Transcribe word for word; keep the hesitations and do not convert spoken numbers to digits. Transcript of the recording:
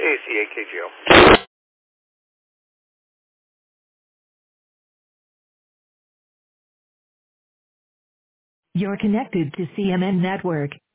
C A K G O. You're connected to C M N Network.